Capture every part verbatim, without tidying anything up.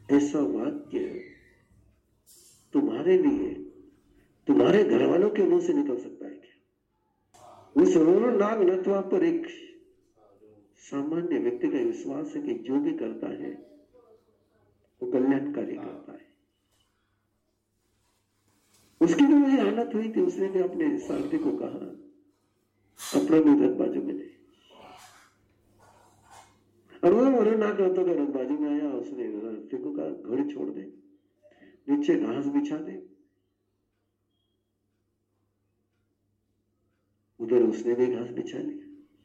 ऐसा वाक्य तुम्हारे लिए, तुम्हारे घर वालों के मुंह से निकल सकता है क्या? उस नाग नत्वा पर एक सामान्य व्यक्ति का विश्वास है कि जो भी करता है वो कल्याणकारी करता है। उसकी भी वही हालत हुई थी। उसने भी अपने सारथी को कहा, अपना भी रथ बाजू में ले। और वो नाग रथों का रथ बाजू में आया। उसने रथी को कहा, घोड़े छोड़ दे, नीचे घास बिछा दे। उधर उसने भी घास बिछा लिया।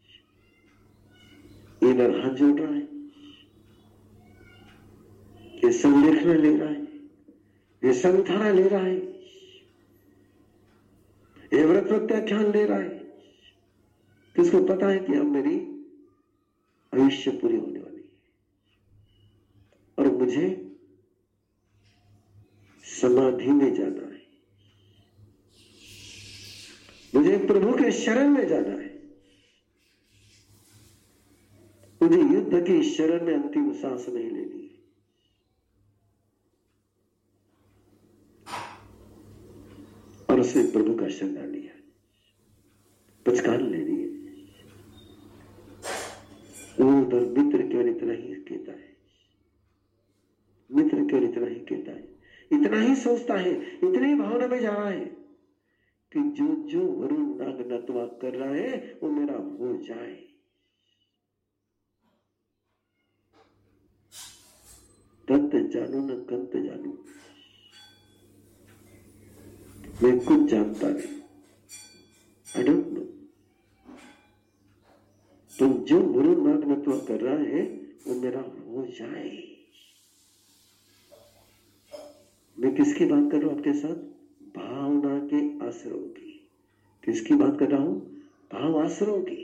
इधर हाथ जोड़ रहा है, ये संलेखना ले रहा है, ये संथाना ले रहा है, ये व्रत प्रत्याख्यान ले रहा है। किसको पता है कि अब मेरी आयुष्य पूरी होने वाली है और मुझे समाधि में जाना है, मुझे प्रभु के शरण में जाना है, मुझे युद्ध की शरण में अंतिम सांस नहीं लेनी है। और उसने प्रभु का शरण लिया, पचकान लेनी है। वो उधर मित्र केवल इतना ही कहता है, मित्र केवल इतना ही कहता है, इतना ही सोचता है, इतनी भावना में जा रहा है कि जो जो वरुण नाग नत्वा कर रहा है वो मेरा हो जाए। तत्त जानू न कंत जानू, मैं कुछ जानता नहीं, आई डोंट नो। तुम जो वरुण नाग नत्वा कर रहा है वो मेरा हो जाए। मैं किसकी बात कर रहा हूं आपके साथ? भावना के आश्रयों की। किसकी बात कर रहा हूं? भाव आश्रयों की।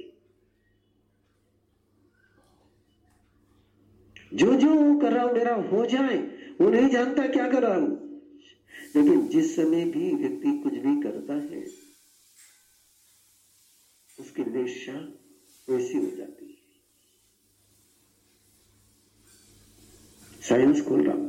जो जो वो कर रहा हूं मेरा हो जाए, वो नहीं जानता क्या कर रहा हूं। लेकिन जिस समय भी व्यक्ति कुछ भी करता है उसकी निष्ठा वैसी हो जाती है। साइंस खोल रहा हूं,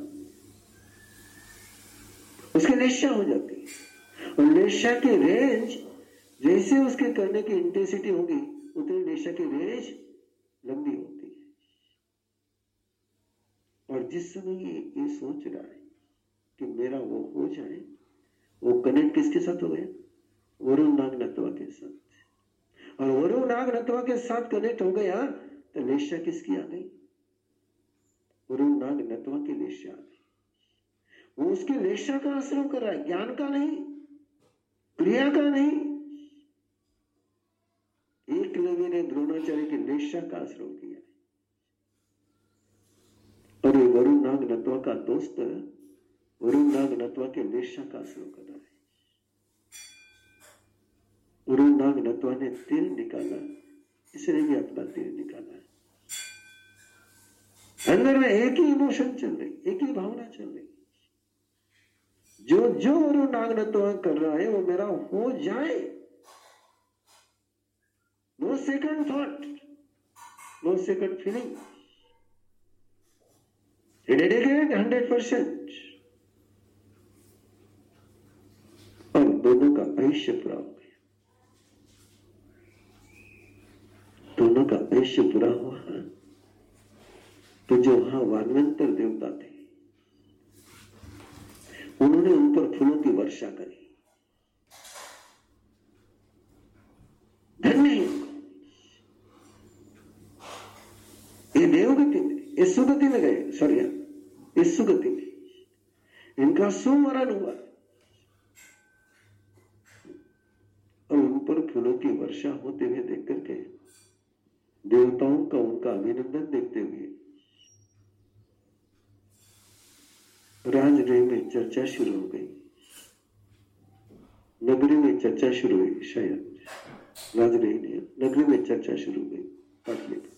उसकी निष्ठा हो जाती है। और निष्ठा की रेंज जैसे उसके करने की इंटेंसिटी होगी उतनी निष्ठा की रेंज लंबी होती है। और जिस समय ये, ये सोच रहा है कि मेरा वो हो जाए, वो कनेक्ट किसके साथ हो गया? वरुण नाग नत्वा के साथ। और वरुण नाग नत्वा के साथ कनेक्ट हो गया तो निष्ठा किसकी आ गई? वरुण नाग नत्वा की निष्ठा आ गई। वो उसकी निष्ठा का आश्रय कर रहा है, ज्ञान का नहीं, क्रिया का नहीं। एकलव्य ने द्रोणाचार्य की निष्ठा का आश्रय किया है। और ये वरुण नाग नत्वा का दोस्त वरुण नाग नत्वा के निष्ठा का आश्रय कर रहा है। वरुण नाग नत्वा ने तीर निकाला, इसने भी अपना तीर निकाला है। अंदर में एक ही इमोशन चल रही, एक ही भावना चल रही। जो जो वरुण नाग नत्वा कर रहा है वो मेरा हो जाए। No second thought, no second feeling, dedicated hundred percent. और दोनों का आयुष्य पूरा हो गया। दोनों का आयुष्य पूरा हुआ। तो जो वहां वानवंतर देवता थे उन्होंने उन पर फूलों की वर्षा करी। धन्य है ये देवगति में, इस सुगति में गए, सॉरी इस सुगति में इनका सुमरण हुआ और उन पर फूलों की वर्षा होते हुए देख करके देवताओं का उनका अभिनंदन देखते हुए राजगृह में चर्चा शुरू हो गई। नगरी में चर्चा शुरू हुई, शायद राजगृह नहीं, नगरी में चर्चा शुरू हुई पाटलिपुत्र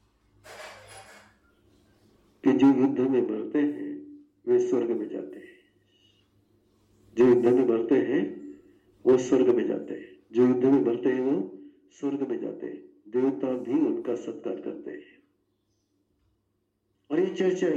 कि जो युद्ध में मरते हैं वे स्वर्ग में जाते हैं, जो युद्ध में मरते हैं वो स्वर्ग में जाते हैं, जो युद्ध में मरते हैं वो स्वर्ग में जाते हैं। देवता भी उनका सत्कार करते हैं। और ये चर्चा